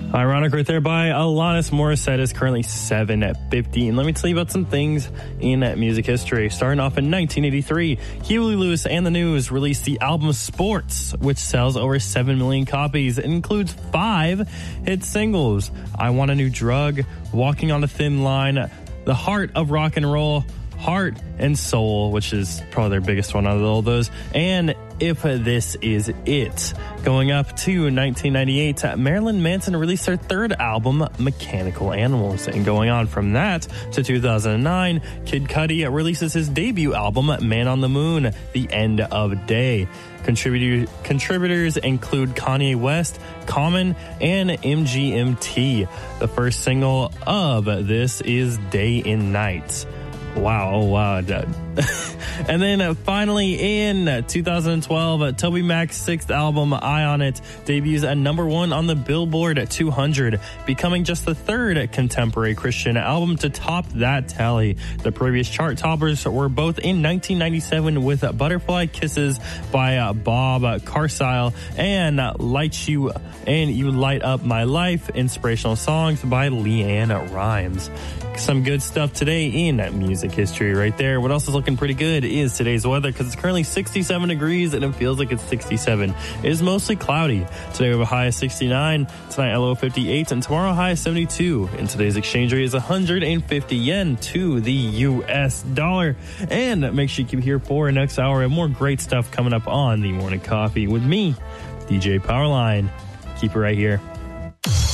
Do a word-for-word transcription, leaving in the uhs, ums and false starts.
Ironic right there by Alanis Morissette is currently seven at fifty. And let me tell you about some things in music history. Starting off in nineteen eighty-three, Huey Lewis and the News released the album Sports, which sells over seven million copies. It includes five hit singles: I Want a New Drug, Walking on a Thin Line, The Heart of Rock and Roll, Heart and Soul, which is probably their biggest one out of all those, and If This Is It. Going up to nineteen ninety-eight, Marilyn Manson released their third album, Mechanical Animals. And going on from that to two thousand nine, Kid Cudi releases his debut album, Man on the Moon, The End of Day. Contributor, contributors include Kanye West, Common, and M G M T. The first single of this is Day and Night. Wow, oh wow. And then uh, finally in uh, two thousand twelve, uh, Toby Mac's sixth album, Eye on It, debuts at number one on the Billboard two hundred, becoming just the third contemporary Christian album to top that tally. The previous chart toppers were both in nineteen ninety-seven with uh, Butterfly Kisses by uh, Bob Carcile and uh, Light You and You Light Up My Life, inspirational songs by Leanne Rimes. Some good stuff today in music history right there. What else is looking pretty good is today's weather, because it's currently sixty-seven degrees and it feels like it's sixty-seven. It is mostly cloudy. Today we have a high of sixty-nine, tonight a low of fifty-eight, and tomorrow a high of seventy-two. And today's exchange rate is one hundred fifty yen to the U S dollar. And make sure you keep here for next hour and more great stuff coming up on the Morning Coffee with me, D J Powerline. Keep it right here.